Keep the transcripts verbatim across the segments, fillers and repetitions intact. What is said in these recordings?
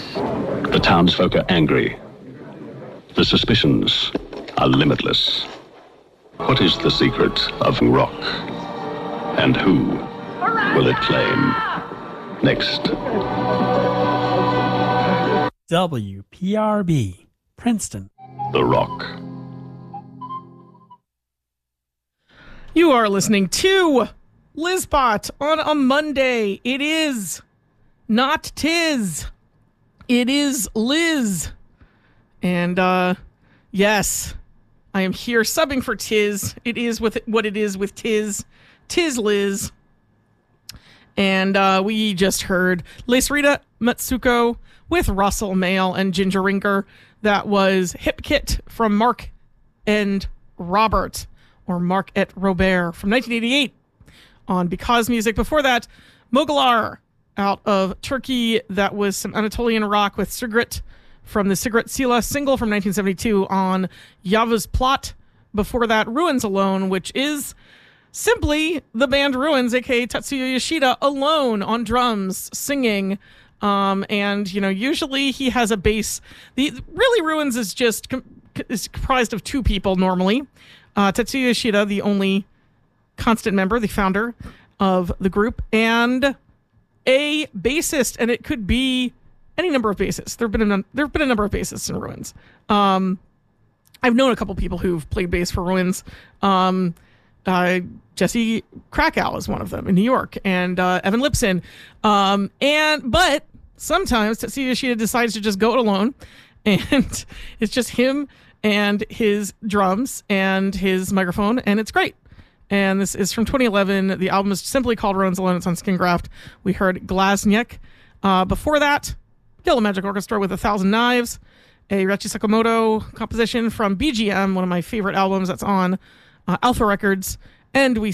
The townsfolk are angry. The suspicions are limitless. What is the secret of rock? And who will it claim? Next. W P R B, Princeton. The Rock. You are listening to Lizbot on a Monday. It is not Tiz. It is Liz. And, uh, yes, I am here subbing for Tiz. It is with what it is with Tiz. Tiz Liz. And uh, we just heard Les Rita Matsuko with Russell Mail and Ginger Ringer. That was Hip Kit from Mark and Robert, or Mark et Robert, from nineteen eighty-eight on Because Music. Before that, Mogalar out of Turkey. That was some Anatolian rock with Sigrid from the Sigrid Sila single from nineteen seventy-two on Yavuz Plot. Before that, Ruins Alone, which is simply the band Ruins, aka Tetsuya Yoshida, alone on drums, singing. Um, and, you know, usually he has a bass. The really Ruins is just com- is comprised of two people normally. Uh, Tetsuya Yoshida, the only constant member, the founder of the group, and a bassist, and it could be any number of bassists. There have been a, there have been a number of bassists in Ruins. Um, I've known a couple people who've played bass for Ruins. Um, uh, Jesse Krakow is one of them in New York, and uh, Evan Lipson. Um, and but sometimes Tetsuya Yoshida decides to just go it alone, and it's just him and his drums and his microphone, and it's great. And this is from twenty eleven. The album is simply called Ruins Alone. It's on Skingraft. We heard Glazniak. Uh, before that, Yellow Magic Orchestra with A Thousand Knives, a Reichi Sakamoto composition from B G M, one of my favorite albums that's on uh, Alpha Records. And we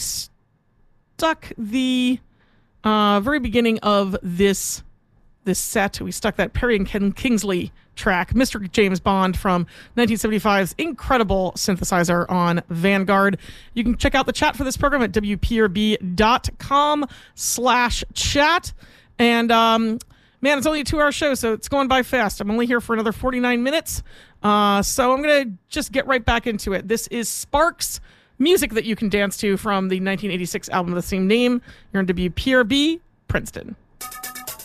stuck the uh, very beginning of this this set. We stuck that Perry and Ken Kingsley track, Mister James Bond, from nineteen seventy-five's incredible synthesizer on Vanguard. You can check out the chat for this program at W P R B dot com slash chat. And, um, man, it's only a two-hour show, so it's going by fast. I'm only here for another forty-nine minutes. Uh, so I'm going to just get right back into it. This is Sparks, music that you can dance to from the nineteen eighty-six album of the same name. You're on W P R B, Princeton.